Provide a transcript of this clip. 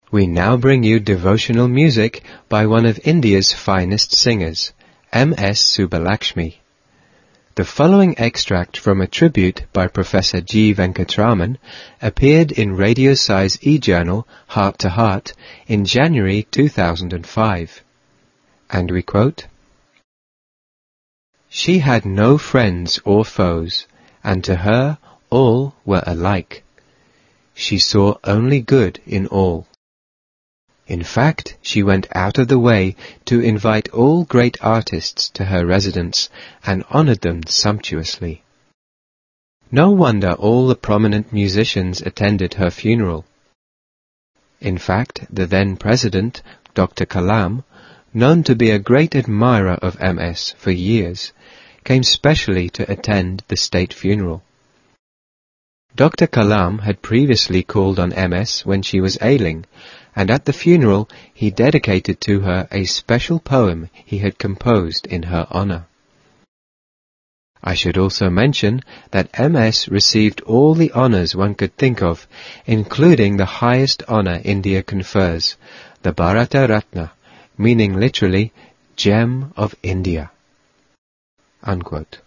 We now bring you devotional music by one of India's finest singers, M.S. Subbulakshmi. The following extract from a tribute by Professor G. Venkatraman appeared in Radio Sai's e-journal Heart to Heart in January 2005. And we quote, "She had no friends or foes, and to her all were alike. She saw only good in all. In fact, she went out of the way to invite all great artists to her residence and honored them sumptuously. No wonder all the prominent musicians attended her funeral. In fact, the then president, Dr. Kalam, known to be a great admirer of MS for years, came specially to attend the state funeral. Dr. Kalam had previously called on MS when she was ailing, and at the funeral he dedicated to her a special poem he had composed in her honor. I should also mention that MS received all the honors one could think of, including the highest honor India confers, the Bharata Ratna, meaning literally, Gem of India." Unquote.